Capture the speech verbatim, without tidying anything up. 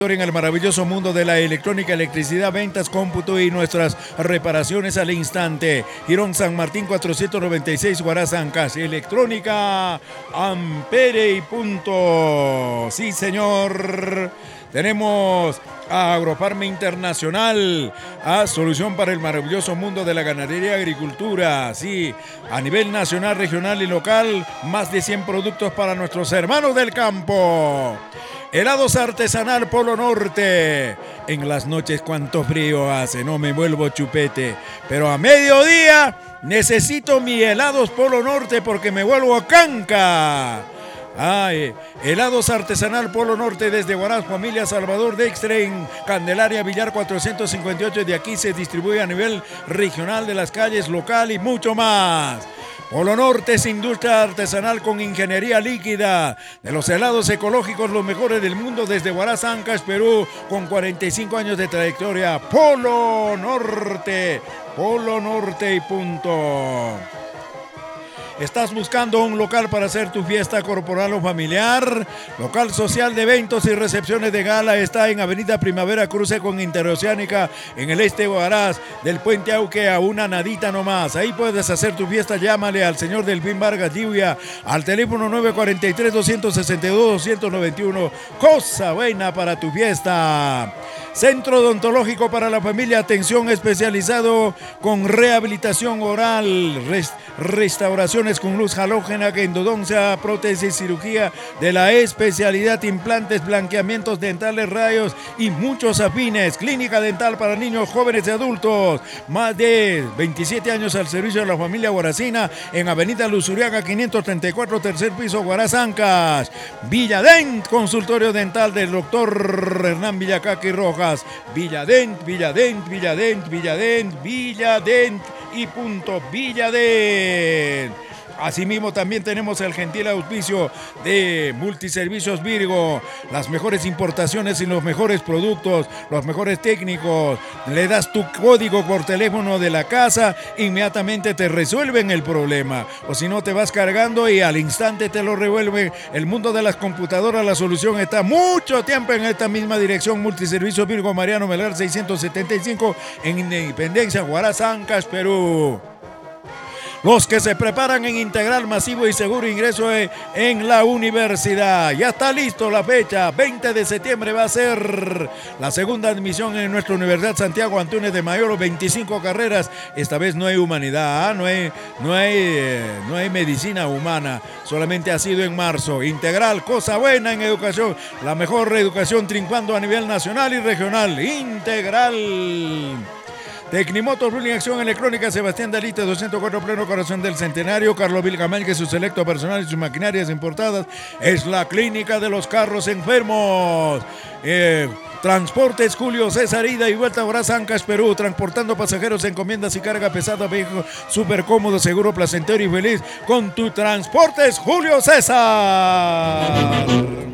En el maravilloso mundo de la electrónica, electricidad, ventas, cómputo y nuestras reparaciones al instante. Girón San Martín cuatrocientos noventa y seis, Huaraz, Ancash. Electrónica Ampere y punto. Sí, señor. Tenemos a Agrofarma Internacional, a solución para el maravilloso mundo de la ganadería y agricultura. Sí, a nivel nacional, regional y local, más de cien productos para nuestros hermanos del campo. Helados artesanal Polo Norte. En las noches cuánto frío hace, no me vuelvo chupete. Pero a mediodía necesito mi helados Polo Norte porque me vuelvo canca. Ay, helados artesanal Polo Norte desde Huaraz, familia Salvador Dextre en Candelaria, Villar cuatrocientos cincuenta y ocho. De aquí se distribuye a nivel regional de las calles, local y mucho más. Polo Norte es industria artesanal con ingeniería líquida. De los helados ecológicos, los mejores del mundo desde Huaraz, Ancash, Perú, con cuarenta y cinco años de trayectoria. Polo Norte, Polo Norte y punto. ¿Estás buscando un local para hacer tu fiesta corporal o familiar? Local social de eventos y recepciones de gala está en Avenida Primavera, cruce con Interoceánica, en el este de Huaraz, del Puente Auque a una nadita nomás. Ahí puedes hacer tu fiesta, llámale al señor Delfín Vargas Lluvia al teléfono nueve cuatro tres, dos seis dos, dos nueve uno. Cosa buena para tu fiesta. Centro Odontológico para la Familia, atención especializado con rehabilitación oral, rest restauraciones con luz halógena, endodoncia, prótesis, cirugía de la especialidad, implantes, blanqueamientos dentales, rayos y muchos afines. Clínica dental para niños, jóvenes y adultos. Más de veintisiete años al servicio de la familia huaracina en Avenida Luzuriaga quinientos treinta y cuatro, tercer piso, Huaraz, Ancash. Villadent, consultorio dental del doctor Hernán Villacaqui Rojas. Villadent, Villadent, Villadent, Villadent, Villadent y punto Villadent. Asimismo también tenemos el gentil auspicio de Multiservicios Virgo, las mejores importaciones y los mejores productos, los mejores técnicos. Le das tu código por teléfono de la casa, inmediatamente te resuelven el problema. O si no, te vas cargando y al instante te lo revuelven. El mundo de las computadoras, la solución está mucho tiempo en esta misma dirección. Multiservicios Virgo, Mariano Melgar seiscientos setenta y cinco en Independencia, Huaraz, Ancash, Perú. Los que se preparan en integral, masivo y seguro ingreso en la universidad. Ya está listo la fecha, veinte de septiembre va a ser la segunda admisión en nuestra Universidad Santiago Antúnez de Mayor, veinticinco carreras. Esta vez no hay humanidad, no hay, no hay, eh, no hay medicina humana, solamente ha sido en marzo. Integral, cosa buena en educación, la mejor educación triunfando a nivel nacional y regional. Integral. Tecnimotos, Ruling Acción Electrónica, Sebastián Dalite, doscientos cuatro, pleno corazón del Centenario. Carlos Vilgamel, que su selecto personal y sus maquinarias importadas es la clínica de los carros enfermos. Eh, Transportes Julio César, ida y vuelta a Huaraz, Ancash, Perú, transportando pasajeros, encomiendas y carga pesada, vehículo súper cómodo, seguro, placentero y feliz con tu Transportes Julio César.